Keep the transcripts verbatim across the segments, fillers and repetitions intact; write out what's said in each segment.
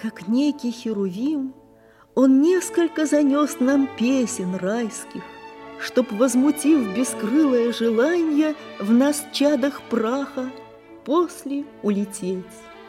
как некий херувим, он несколько занес нам песен райских, чтоб, возмутив бескрылое желанье, в нас чадах праха после улететь.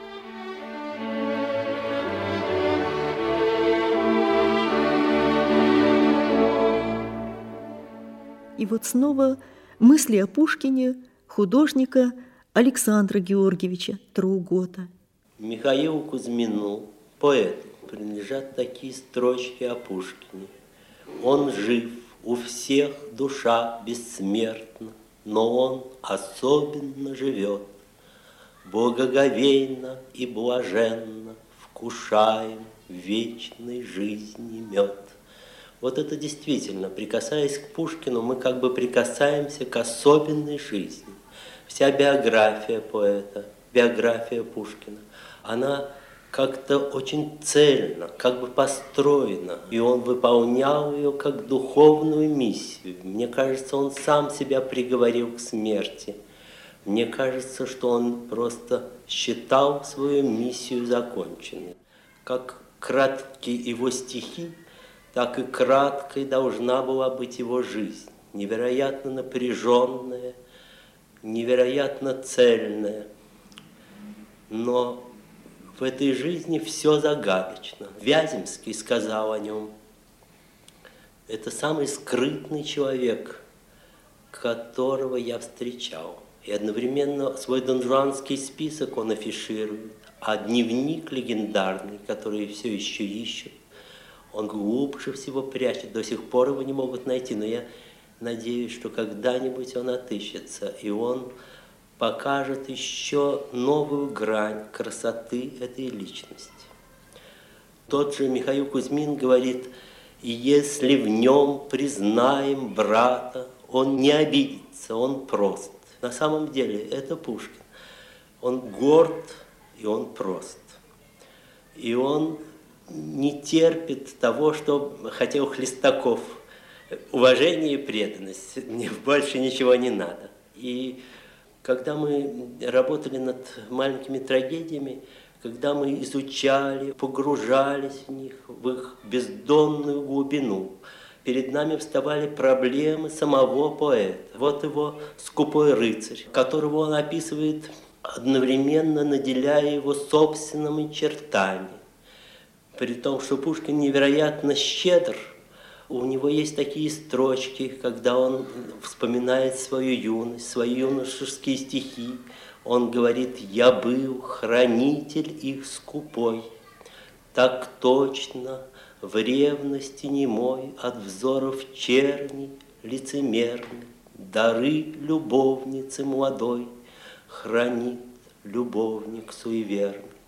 И вот снова мысли о Пушкине художника Александра Георгиевича Траугота. Михаилу Кузьмину, поэту, принадлежат такие строчки о Пушкине. Он жив, у всех душа бессмертна, но он особенно живет. Благоговейно и блаженно вкушаем вечной жизни мед. Вот это действительно, прикасаясь к Пушкину, мы как бы прикасаемся к особенной жизни. Вся биография поэта, биография Пушкина, она как-то очень цельно, как бы построена, и он выполнял ее как духовную миссию. Мне кажется, он сам себя приговорил к смерти. Мне кажется, что он просто считал свою миссию законченной. Как кратки его стихи, так и краткой должна была быть его жизнь. Невероятно напряженная, невероятно цельная. Но в этой жизни все загадочно. Вяземский сказал о нем: это самый скрытный человек, которого я встречал. И одновременно свой донжуанский список он афиширует, а дневник легендарный, который все еще ищут, он глубже всего прячет. До сих пор его не могут найти, но я надеюсь, что когда-нибудь он отыщется, и он покажет еще новую грань красоты этой личности. Тот же Михаил Кузьмин говорит: и если в нем признаем брата, он не обидится, он прост. На самом деле это Пушкин. Он горд, и он прост. И он не терпит того, что хотел Хлестаков. Уважение и преданность. Мне больше ничего не надо. И когда мы работали над маленькими трагедиями, когда мы изучали, погружались в них, в их бездонную глубину, перед нами вставали проблемы самого поэта. Вот его «Скупой рыцарь», которого он описывает, одновременно наделяя его собственными чертами. При том, что Пушкин невероятно щедр, у него есть такие строчки, когда он вспоминает свою юность, свои юношеские стихи. Он говорит: «Я был хранитель их скупой, так точно в ревности немой от взоров черни лицемерны, дары любовницы молодой хранит любовник суеверный».